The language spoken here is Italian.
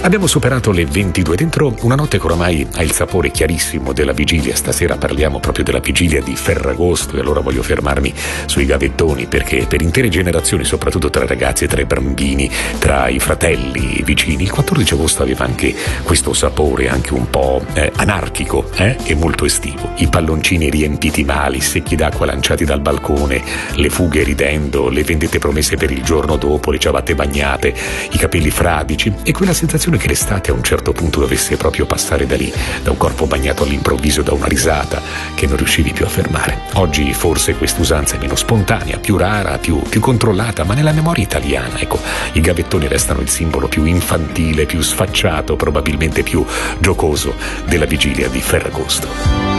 Abbiamo superato le 22 dentro una notte che oramai ha il sapore chiarissimo della vigilia. Stasera parliamo proprio della vigilia di Ferragosto e allora voglio fermarmi sui gavettoni, perché per intere generazioni, soprattutto tra i ragazzi e tra i bambini, tra i fratelli e vicini, il 14 agosto aveva anche questo sapore anche un po' anarchico e molto estivo. I palloncini riempiti male, i secchi d'acqua lanciati dal balcone, le fughe ridendo, le vendette promesse per il giorno dopo, le ciabatte bagnate, i capelli fradici e quella sensazione che l'estate a un certo punto dovesse proprio passare da lì, da un corpo bagnato all'improvviso da una risata che non riuscivi più a fermare. Oggi forse quest'usanza è meno spontanea, più rara, più controllata, ma nella memoria italiana, ecco, i gavettoni restano il simbolo più infantile, più sfacciato, probabilmente più giocoso della vigilia di Ferragosto.